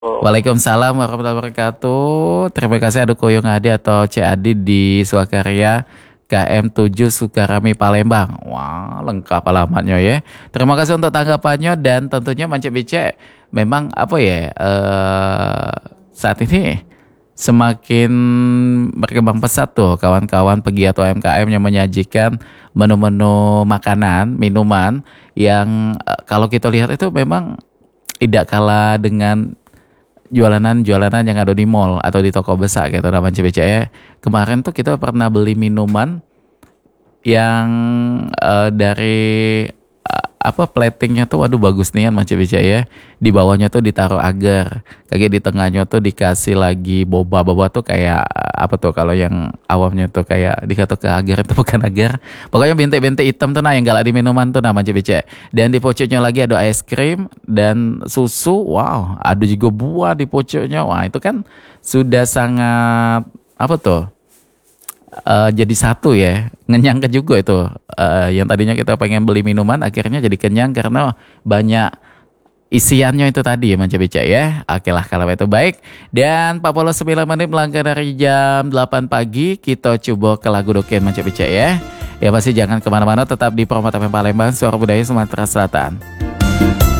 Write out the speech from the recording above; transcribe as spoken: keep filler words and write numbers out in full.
Oh, Waalaikumsalam warahmatullahi wabarakatuh. Terima kasih Adu Koyong Adi atau C Adi di Swakarya K M tujuh Sukarami Palembang. Wah, lengkap alamatnya ya. Terima kasih untuk tanggapannya dan tentunya Mance Bice memang apa ya eh saat ini semakin berkembang pesat tuh kawan-kawan pegiat U M K M yang menyajikan menu-menu makanan, minuman yang eh, kalau kita lihat itu memang tidak kalah dengan jualanan-jualanan yang ada di mall atau di toko besar gitu namanya C B C ya. Kemarin tuh kita pernah beli minuman yang eh, dari eh, apa platingnya tuh waduh bagus nih kan Mas C B C ya. Di bawahnya tuh ditaruh agar, kayak di tengahnya tuh dikasih lagi boba. Boba tuh kayak eh, apa tuh kalau yang awamnya tuh kayak dikata ke agar itu bukan agar. Pokoknya bintik-bintik hitam tuh nah yang galak di minuman tuh nama C B C. Dan di pocoknya lagi ada es krim dan susu. Wow, ada juga buah di pocoknya. Wah, itu kan sudah sangat apa tuh? eh, jadi satu ya, ngenyang ke juga itu. Eh, yang tadinya kita pengen beli minuman akhirnya jadi kenyang karena banyak isiannya itu tadi ya Manca Beca ya. Oke lah kalau itu baik. Dan empat puluh sembilan menit melangkah dari jam delapan pagi, kita coba ke lagu Doken Manca Beca ya. Ya pasti jangan kemana-mana, tetap di Promo T V Palembang, Suara Budaya Sumatera Selatan.